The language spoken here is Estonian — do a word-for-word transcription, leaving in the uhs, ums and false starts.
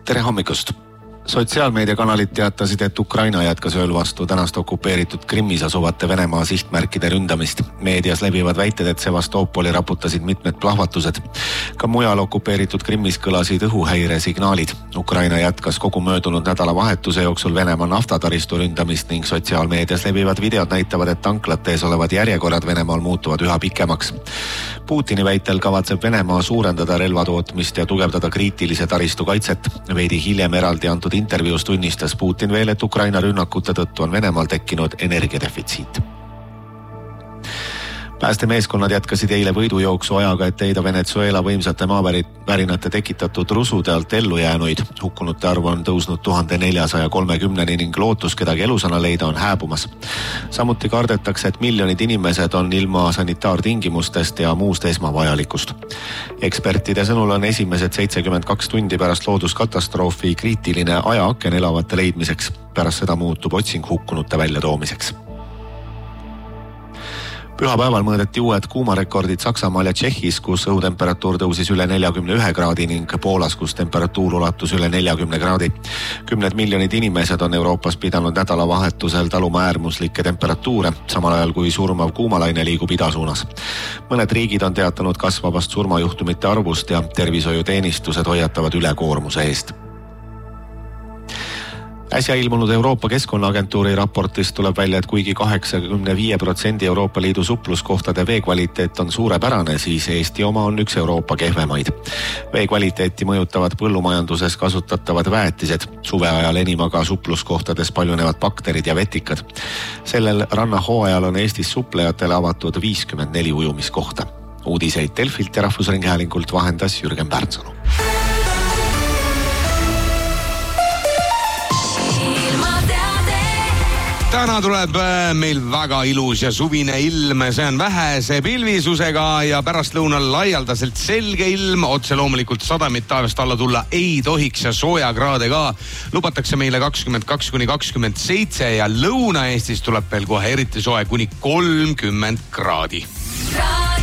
Tere hommikust! Sotsiaalmeediakanalid teatasid, et Ukraina jätkas ööl vastu tänast okupeeritud Krimmis asuvate Venemaa sihtmärkide ründamist. Meedias levivad väited, et Sevastoopoli raputasid mitmed plahvatused. Ka mujal okupeeritud Krimmis kõlasid õhuhäire signaalid. Ukraina jätkas kogu möödunud nädala vahetuse jooksul Venemaa naftataristu ründamist ning sotsiaalmeedias levivad videod näitavad, et tanklate ees olevad järjekorrad Venemaal muutuvad üha pikemaks. Putini väitel kavatseb Venemaa suurendada relvatootmist ja tugevdada kriitilise taristu kaitset. Veidi hiljem eraldi antud intervjuus tunnistas Putin veel, et Ukraina rünnakute tõttu on Venemaal tekkinud energiadefitsiit. Päästemeeskonnad jätkasid eile võidujooksu ajaga, et leida Venezuela võimsate maavärinate tekitatud rusude alt ellu jäänuid. Hukkunute arv on tõusnud tuhande neljasaja kolmekümneni ning lootus kedagi elusana leida on hääbumas. Samuti kardetakse, et miljonid inimesed on ilma sanitaartingimustest ja muust esmavajalikust. Ekspertide sõnul on esimesed seitsekümmend kaks tundi pärast looduskatastroofi kriitiline ajaaken elavate leidmiseks. Pärast seda muutub otsing hukkunute väljatoomiseks. Pühapäeval mõõdeti uued kuumarekordid Saksamaal ja Tšehhis, kus õhutemperatuur tõusis üle neljakümne ühe kraadi ning Poolas, kus temperatuur ulatus üle neljakümne kraadi. Kümned miljonid inimesed on Euroopas pidanud nädalavahetusel taluma äärmuslikke temperatuure, samal ajal kui surmav kuumalaine liigub idasuunas. Mõned riigid on teatanud kasvavast surmajuhtumite arvust ja tervishoiuteenistused hoiatavad ülekoormuse eest. Äsja ilmunud Euroopa Keskkonnaagentuuri raportist tuleb välja, et kuigi kaheksakümne viie protsendi Euroopa Liidu supluskohtade veekvaliteet on suurepärane, siis Eesti oma on üks Euroopa kehvemaid. Veekvaliteeti mõjutavad põllumajanduses kasutatavad väetised, suveajal enim aga supluskohtades paljunevad bakterid ja vetikad. Sellel rannahooajal on Eestis suplejatele avatud viiskümmend neli ujumiskohta. Uudiseid Delfilt ja Rahvusringhäälinkult vahendas Jürgen Pärtsalu. Täna tuleb meil väga ilus ja suvine ilm, see on vähese pilvisusega ja pärast lõunal laialdaselt selge ilm, otse loomulikult sadamit taevast alla tulla ei tohiks ja soojakraade ka. Lubatakse meile kakskümmend kaks kuni kakskümmend seitse ja Lõuna-Eestis tuleb veel kohe eriti soe kuni kolmkümmend kraadi.